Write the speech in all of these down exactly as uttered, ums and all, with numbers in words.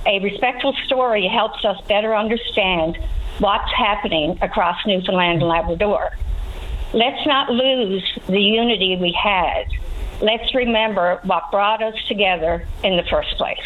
a respectful story helps us better understand what's happening across Newfoundland and Labrador. Let's not lose the unity we had. Let's remember what brought us together in the first place.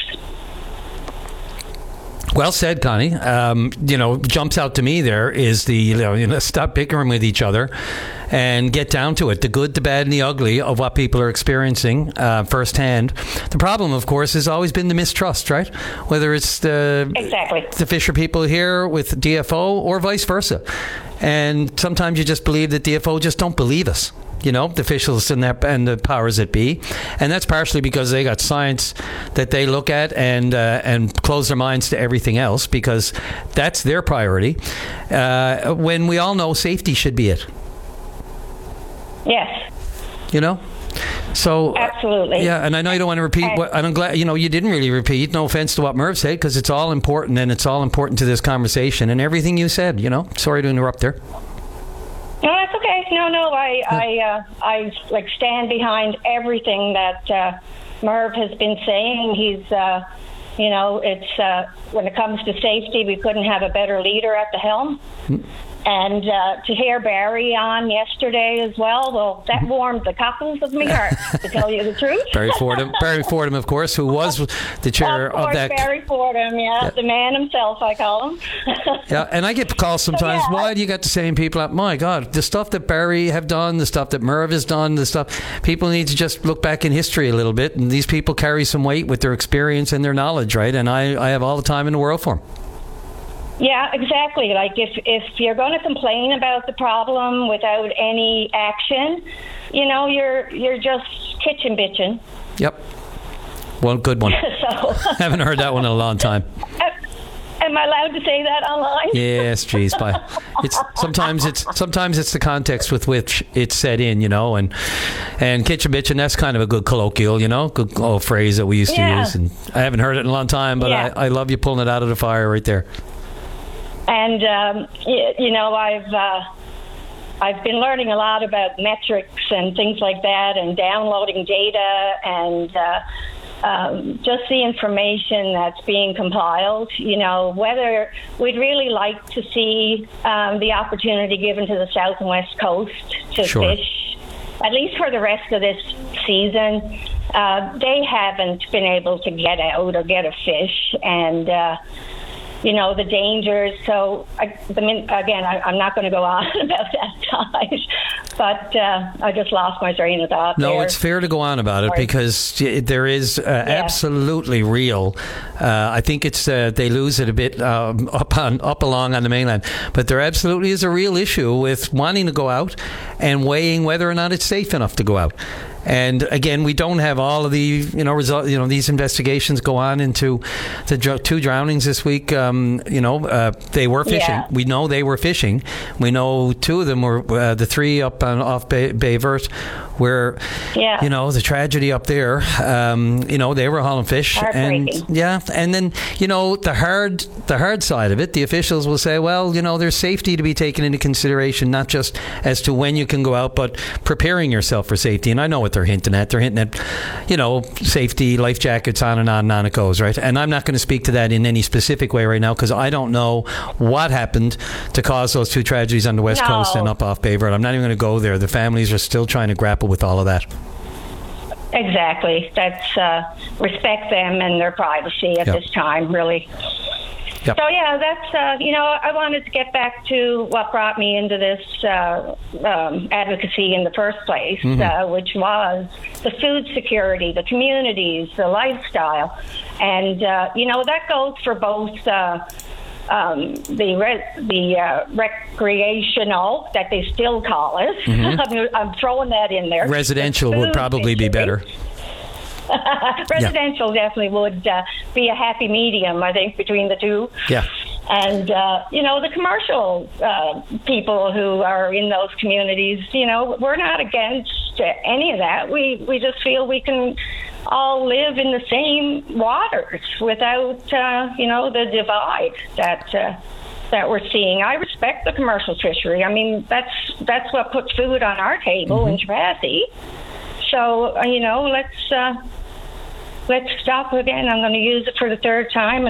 Well said, Connie. Um, you know, jumps out to me there is the, you know, you know, stop bickering with each other and get down to it, the good, the bad, and the ugly of what people are experiencing uh, firsthand. The problem, of course, has always been the mistrust, right? Whether it's the, exactly. the Fisher people here with D F O or vice versa. And sometimes you just believe that D F O just don't believe us. You know, the officials and, that, and the powers that be. And that's partially because they got science that they look at and uh, and close their minds to everything else because that's their priority. Uh, when we all know safety should be it. Yes. You know? So absolutely. Yeah, and I know you don't want to repeat and, what, and I'm glad, you know, you didn't really repeat, no offense to what Merv said, because it's all important and it's all important to this conversation and everything you said, you know. Sorry to interrupt there. No, that's okay. No, no, I, I, uh, I like stand behind everything that uh, Merv has been saying. He's, uh, you know, it's uh, when it comes to safety, we couldn't have a better leader at the helm. Mm. And uh, to hear Barry on yesterday as well, well, that warmed the cockles of my heart, to tell you the truth. Barry Fordham, Barry Fordham, of course, who was the chair of, course, of that. Barry Fordham, yeah, yeah, the man himself, I call him. Yeah, and I get calls sometimes. So, yeah. Why do you got the same people? My God, the stuff that Barry have done, the stuff that Merv has done, the stuff people need to just look back in history a little bit. And these people carry some weight with their experience and their knowledge, right? And I, I have all the time in the world for them. Yeah, exactly. Like if, if you're going to complain about the problem without any action, you know, you're you're just kitchen bitching. Yep. Well, good one. So, haven't heard that one in a long time. Am I allowed to say that online? Yes, geez. Bye. It's sometimes it's sometimes it's the context with which it's said in, you know, and and kitchen bitching. That's kind of a good colloquial, you know, good old phrase that we used yeah. to use. And I haven't heard it in a long time, but yeah. I, I love you pulling it out of the fire right there. And um, you, you know, I've uh, I've been learning a lot about metrics and things like that, and downloading data and. Uh, Um, just the information that's being compiled, you know, whether we'd really like to see um, the opportunity given to the South and West Coast to sure. fish, at least for the rest of this season. Uh, they haven't been able to get out or get a fish, and, uh, you know, the dangers. So, I, I mean, again, I, I'm not going to go on about that tide, but uh, I just lost my train of thought. No, there. It's fair to go on about it because there is uh, yeah. absolutely real. Uh, I think it's uh, they lose it a bit um, up on up along on the mainland, but there absolutely is a real issue with wanting to go out and weighing whether or not it's safe enough to go out. And again, we don't have all of the you know result. You know these investigations go on into the dr- two drownings this week. Um, you know uh, they were fishing. Yeah. We know they were fishing. We know two of them were uh, the three up on off Bay, Bay Vert, where yeah. you know the tragedy up there. Um, you know they were hauling fish, and yeah, and then you know the hard the hard side of it. The officials will say, well, you know, there's safety to be taken into consideration, not just as to when you can go out, but preparing yourself for safety. And I know what they're hinting at. They're hinting at, you know, safety, life jackets, on and on and on it goes, right? And I'm not going to speak to that in any specific way right now because I don't know what happened to cause those two tragedies on the West no. Coast and up off Bay Vert. I'm not even going to go there. The families are still trying to grapple with all of that. Exactly. That's uh, respect them and their privacy at yep. this time, really. Yep. So, yeah, that's, uh, you know, I wanted to get back to what brought me into this uh, um, advocacy in the first place, mm-hmm. uh, which was the food security, the communities, the lifestyle. And, uh, you know, that goes for both uh, um, the re- the uh, recreational, that they still call it. Mm-hmm. I'm, I'm throwing that in there. Residential would probably be better. Residential yeah. definitely would uh, be a happy medium, I think, between the two. Yeah. And, uh, you know, the commercial uh, people who are in those communities, you know, we're not against any of that. We, we just feel we can all live in the same waters without, uh, you know, the divide that uh, that we're seeing. I respect the commercial fishery. I mean, that's that's what puts food on our table mm-hmm. in Trepassey. So, uh, you know, let's uh, let's stop again. I'm going to use it for the third time.